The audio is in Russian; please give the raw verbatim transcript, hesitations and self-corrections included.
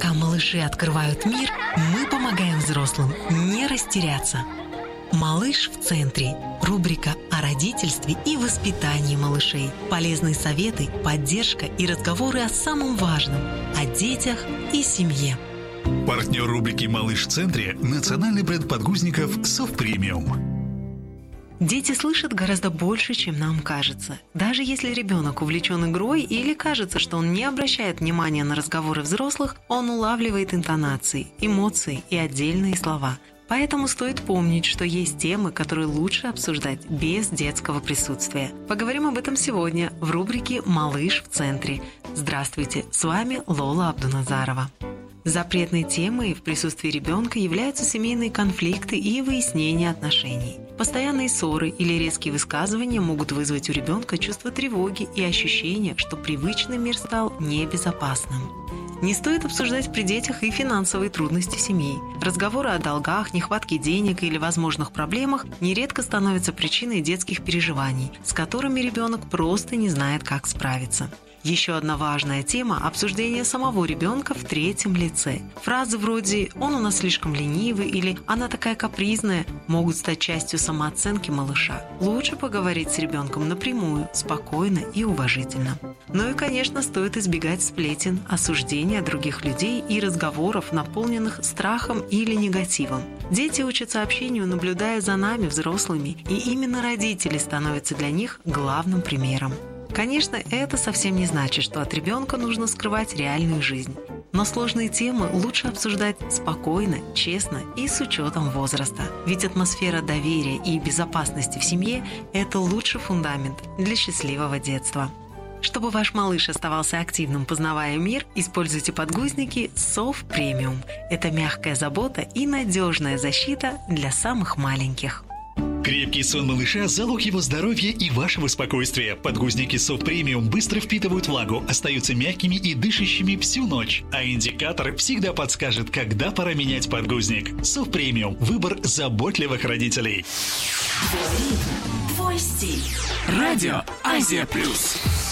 Пока малыши открывают мир, мы помогаем взрослым не растеряться. «Малыш в центре» – рубрика о родительстве и воспитании малышей. Полезные советы, поддержка и разговоры о самом важном – о детях и семье. Партнер рубрики «Малыш в центре» – национальный бренд подгузников «Софт Премиум». Дети слышат гораздо больше, чем нам кажется. Даже если ребенок увлечен игрой или кажется, что он не обращает внимания на разговоры взрослых, он улавливает интонации, эмоции и отдельные слова. Поэтому стоит помнить, что есть темы, которые лучше обсуждать без детского присутствия. Поговорим об этом сегодня в рубрике «Малыш в центре». Здравствуйте, с вами Лола Абдуназарова. Запретной темой в присутствии ребенка являются семейные конфликты и выяснение отношений. Постоянные ссоры или резкие высказывания могут вызвать у ребенка чувство тревоги и ощущение, что привычный мир стал небезопасным. Не стоит обсуждать при детях и финансовые трудности семей. Разговоры о долгах, нехватке денег или возможных проблемах нередко становятся причиной детских переживаний, с которыми ребенок просто не знает, как справиться. Еще одна важная тема – обсуждение самого ребенка в третьем лице. Фразы вроде «он у нас слишком ленивый» или «она такая капризная» могут стать частью самооценки малыша. Лучше поговорить с ребенком напрямую, спокойно и уважительно. Ну и, конечно, стоит избегать сплетен, осуждения других людей и разговоров, наполненных страхом или негативом. Дети учатся общению, наблюдая за нами, взрослыми, и именно родители становятся для них главным примером. Конечно, это совсем не значит, что от ребенка нужно скрывать реальную жизнь. Но сложные темы лучше обсуждать спокойно, честно и с учетом возраста. Ведь атмосфера доверия и безопасности в семье – это лучший фундамент для счастливого детства. Чтобы ваш малыш оставался активным, познавая мир, используйте подгузники Софт Премиум. Это мягкая забота и надежная защита для самых маленьких. Крепкий сон малыша – залог его здоровья и вашего спокойствия. Подгузники Soft Premium быстро впитывают влагу, остаются мягкими и дышащими всю ночь. А индикатор всегда подскажет, когда пора менять подгузник. Soft Premium – выбор заботливых родителей. Твой стиль. Радио Азия Плюс.